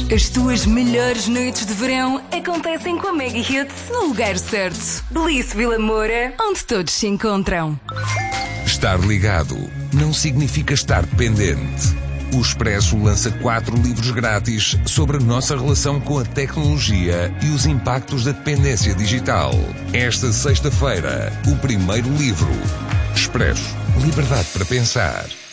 As tuas melhores noites de verão acontecem com a Mega Hits no lugar certo. Belíssimo Vila Moura, onde todos se encontram. Estar ligado não significa estar dependente. O Expresso lança 4 livros grátis sobre a nossa relação com a tecnologia e os impactos da dependência digital. Esta sexta-feira, o primeiro livro. Expresso. Liberdade para pensar.